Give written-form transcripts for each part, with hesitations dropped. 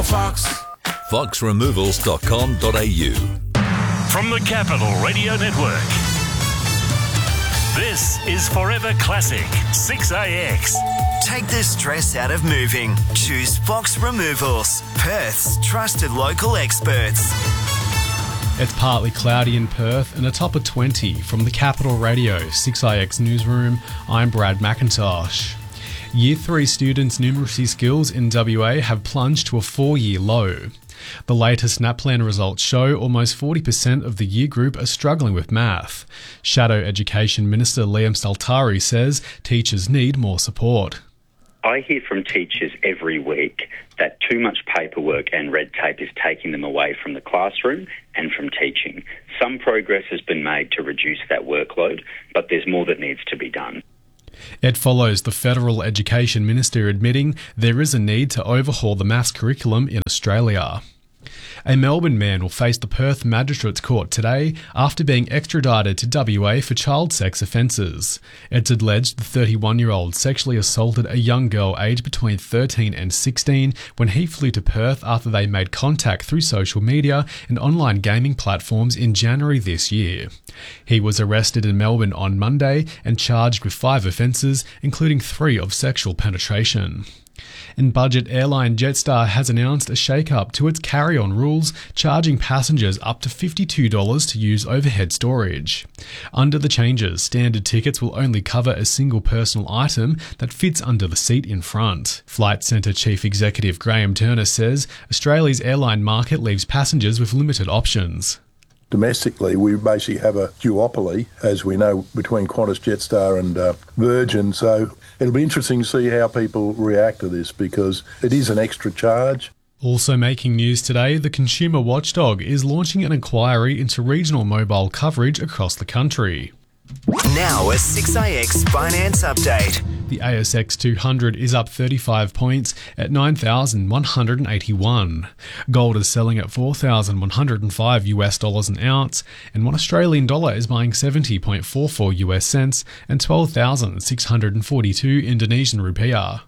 Fox. foxremovals.com.au. From the Capital Radio Network, this is Forever Classic 6AX. Take the stress out of moving. Choose Fox Removals, Perth's trusted local experts. It's partly cloudy in Perth and a top of 20. From the Capital Radio 6IX Newsroom, I'm Brad McIntosh. Year 3 students' numeracy skills in WA have plunged to a 4-year low. The latest NAPLAN results show almost 40% of the year group are struggling with math. Shadow Education Minister Liam Staltari says teachers need more support. I hear from teachers every week that too much paperwork and red tape is taking them away from the classroom and from teaching. Some progress has been made to reduce that workload, but there's more that needs to be done. It follows the Federal Education Minister admitting there is a need to overhaul the maths curriculum in Australia. A Melbourne man will face the Perth Magistrates Court today after being extradited to WA for child sex offences. It's alleged the 31-year-old sexually assaulted a young girl aged between 13 and 16 when he flew to Perth after they made contact through social media and online gaming platforms in January this year. He was arrested in Melbourne on Monday and charged with 5 offences, including 3 of sexual penetration. And budget airline Jetstar has announced a shake-up to its carry-on rules, charging passengers up to $52 to use overhead storage. Under the changes, standard tickets will only cover a single personal item that fits under the seat in front. Flight Centre Chief Executive Graham Turner says Australia's airline market leaves passengers with limited options. Domestically, we basically have a duopoly, as we know, between Qantas, Jetstar and Virgin. So it'll be interesting to see how people react to this because it is an extra charge. Also making news today, the Consumer Watchdog is launching an inquiry into regional mobile coverage across the country. Now a 6IX Finance Update. The ASX 200 is up 35 points at 9,181. Gold is selling at $4,105 an ounce, and $1 Australian dollar is buying 70.44 US cents and 12,642 Indonesian rupiah.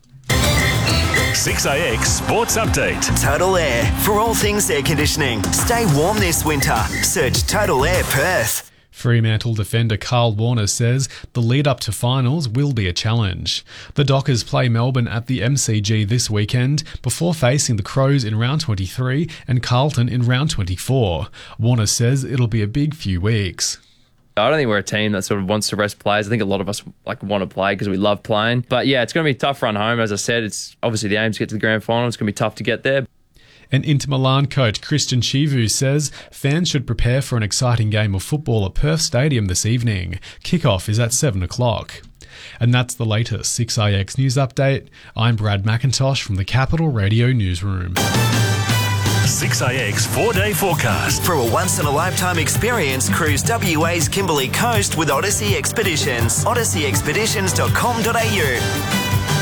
6AX Sports Update. Total Air. For all things air conditioning, stay warm this winter. Search Total Air Perth. Fremantle defender Carl Warner says the lead-up to finals will be a challenge. The Dockers play Melbourne at the MCG this weekend before facing the Crows in round 23 and Carlton in round 24. Warner says it'll be a big few weeks. I don't think we're a team that sort of wants to rest players. I think a lot of us want to play because we love playing. But yeah, it's going to be a tough run home. As I said, it's obviously the aim to get to the grand final. It's going to be tough to get there. And Inter Milan coach Christian Chivu says fans should prepare for an exciting game of football at Perth Stadium this evening. Kickoff is at 7 o'clock. And that's the latest 6IX News Update. I'm Brad McIntosh from the Capital Radio Newsroom. 6AX 4-day forecast. For a once-in-a-lifetime experience, cruise WA's Kimberley Coast with Odyssey Expeditions. odysseyexpeditions.com.au.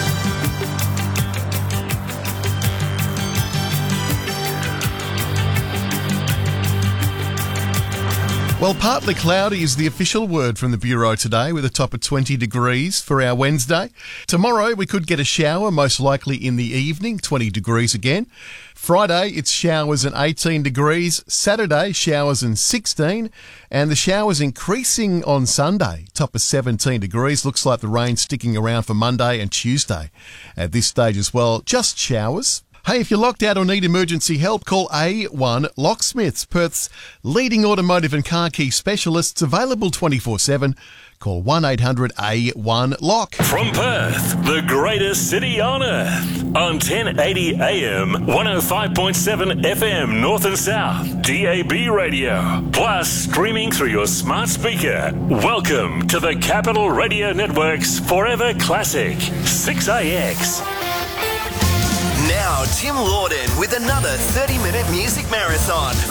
Well, partly cloudy is the official word from the Bureau today, with a top of 20 degrees for our Wednesday. Tomorrow we could get a shower, most likely in the evening, 20 degrees again. Friday, it's showers and 18 degrees. Saturday, showers and 16. And the showers increasing on Sunday, top of 17 degrees. Looks like the rain sticking around for Monday and Tuesday. At this stage as well, just showers. Hey, if you're locked out or need emergency help, call A1 Locksmiths, Perth's leading automotive and car key specialists, available 24/7. Call 1-800-A1-LOCK. From Perth, the greatest city on earth, on 1080 AM, 105.7 FM North and South, DAB radio, plus streaming through your smart speaker. Welcome to the Capital Radio Network's Forever Classic 6AX. Now, Tim Lawden with another 30-minute music marathon.